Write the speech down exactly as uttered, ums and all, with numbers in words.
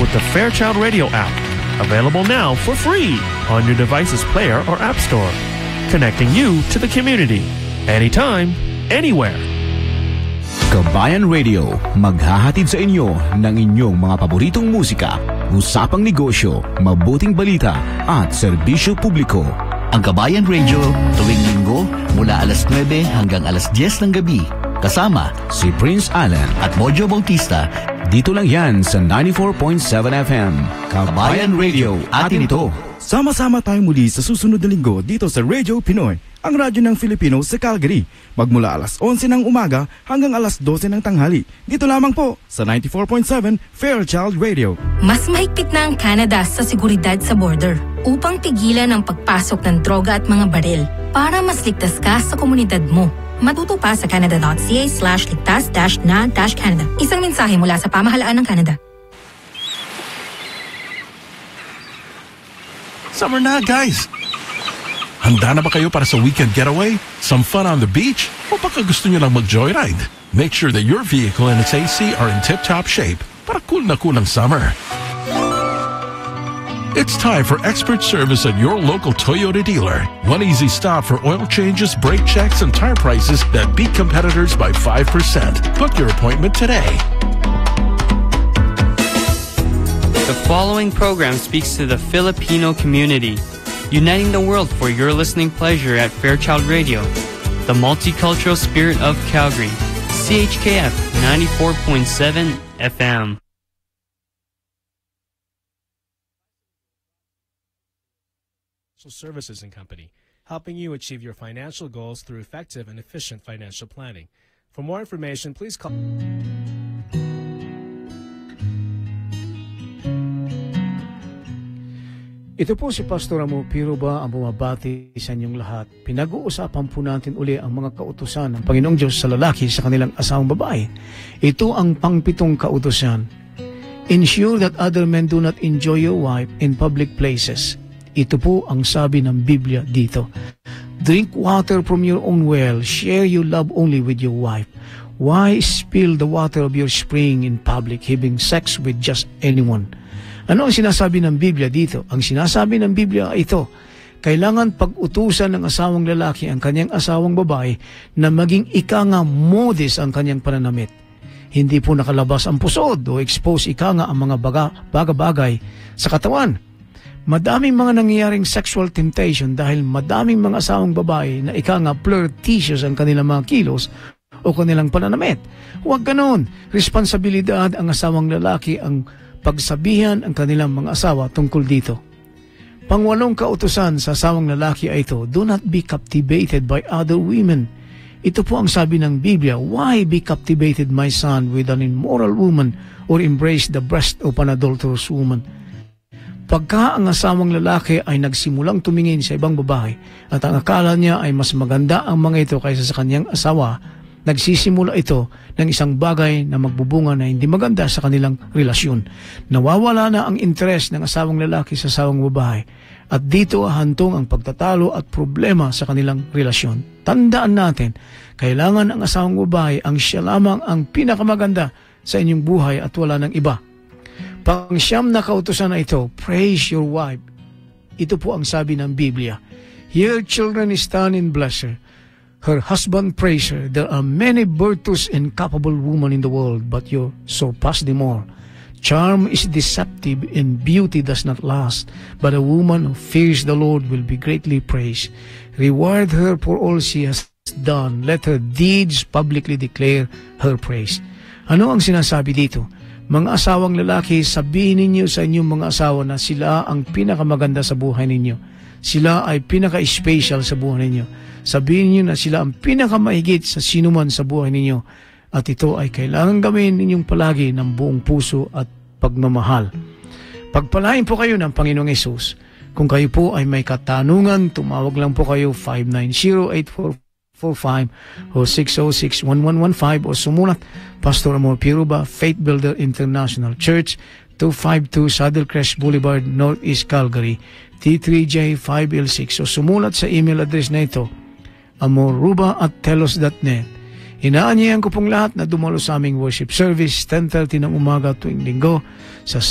with the Fairchild Radio app. Available now for free on your device's player or app store. Connecting you to the community. Anytime, anywhere. Kabayan Radio, maghahatid sa inyo ng inyong mga paboritong musika, usapang negosyo, mabuting balita at serbisyo publiko. Ang Kabayan Radio, tuwing linggo mula alas nuwebe hanggang alas diyes ng gabi. Kasama si Prince Allen at Mojo Bautista. Dito lang yan sa ninety-four point seven F M. Kabayan Radio, atin ito. Sama-sama tayong muli sa susunod na linggo dito sa Radio Pinoy, ang radyo ng Filipino sa Calgary. Magmula alas onse ng umaga hanggang alas dose ng tanghali. Dito lamang po sa ninety-four point seven Fairchild Radio. Mas mahigpit na ang Canada sa seguridad sa border upang pigilan ang pagpasok ng droga at mga baril para mas ligtas ka sa komunidad mo. Matuto pa sa canada.ca slash ligtas dash na dash Canada. Isang mensahe mula sa pamahalaan ng Canada. Summer na, guys! Handa na ba kayo para sa weekend getaway? Some fun on the beach? O baka gusto nyo lang mag-joyride? Make sure that your vehicle and its A C are in tip-top shape para cool na cool ang summer. It's time for expert service at your local Toyota dealer. One easy stop for oil changes, brake checks, and tire prices that beat competitors by five percent. Book your appointment today. The following program speaks to the Filipino community, uniting the world for your listening pleasure at Fairchild Radio, the multicultural spirit of Calgary, C H K F ninety-four point seven F M. Services and Company, helping you achieve your financial goals through effective and efficient financial planning. For more information, please call. Ito po si Pastor Amo Piroba ang bumabati sa inyong lahat. Pinag-uusapan po natin uli ang mga kautusan ng Panginoong Diyos sa lalaki sa kanilang asawang babae. Ito ang pangpitong kautusan. Ensure that other men do not enjoy your wife in public places. Ito po ang sabi ng Biblia dito. Drink water from your own well. Share your love only with your wife. Why spill the water of your spring in public, having sex with just anyone? Ano ang sinasabi ng Biblia dito? Ang sinasabi ng Biblia ay ito. Kailangan pag-utusan ng asawang lalaki ang kanyang asawang babae na maging ika nga modest ang kanyang pananamit. Hindi po nakalabas ang pusod o expose ika nga ang mga baga-bagay sa katawan. Madaming mga nangyayaring sexual temptation dahil madaming mga asawang babae na ika nga flirtatious ang kanilang mga kilos o kanilang pananamit. Huwag ganon. Responsibilidad ang asawang lalaki ang pagsabihan ang kanilang mga asawa tungkol dito. Pangwalong kautusan sa asawang lalaki ay ito, do not be captivated by other women. Ito po ang sabi ng Biblia, why be captivated, my son, with an immoral woman or embrace the breast of an adulterous woman? Pagka ang asawang lalaki ay nagsimulang tumingin sa ibang babae at ang akala niya ay mas maganda ang mga ito kaysa sa kanyang asawa, nagsisimula ito ng isang bagay na magbubunga na hindi maganda sa kanilang relasyon. Nawawala na ang interes ng asawang lalaki sa asawang babae at dito hantong ang pagtatalo at problema sa kanilang relasyon. Tandaan natin, kailangan ang asawang babae ang siya lamang ang pinakamaganda sa inyong buhay at wala ng iba. Pangsyam na kautusan na ito, praise your wife. Ito po ang sabi ng Biblia. Here children stand in bless her. Her husband praise her. There are many virtuous and capable women in the world, but you surpass them all. Charm is deceptive and beauty does not last, but a woman who fears the Lord will be greatly praised. Reward her for all she has done. Let her deeds publicly declare her praise. Ano ang sinasabi dito? Mga asawang lalaki, sabihin ninyo sa inyong mga asawa na sila ang pinakamaganda sa buhay ninyo. Sila ay pinaka-special sa buhay ninyo. Sabihin niyo na sila ang pinakamahigit sa sinuman sa buhay ninyo. At ito ay kailangan gawin ninyong palagi ng buong puso at pagmamahal. Pagpalain po kayo ng Panginoong Hesus. Kung kayo po ay may katanungan, tumawag lang po kayo five nine zero, eight four four five o six zero six, one one one five o sumulat Pastor Amor Piroba, Faith Builder International Church, two fifty-two Saddle Crest Boulevard, Northeast Calgary, T three J five L six o sumulat sa email address na ito, amorruba at telos dot net. Inaanyayan ko pong lahat na dumalo sa aming worship service ten thirty ng umaga tuwing linggo sa